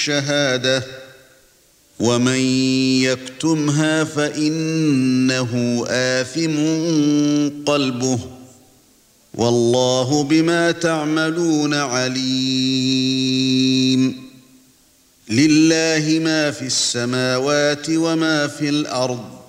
الشهادة ومن يكتمها فإنه آثم قلبه والله بما تعملون عليم. لله ما في السماوات وما في الأرض